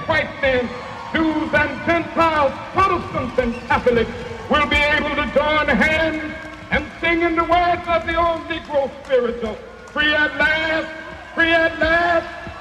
white men, Jews and Gentiles, Protestants and Catholics will be able to join hands and sing in the words of the old Negro spiritual, free at last,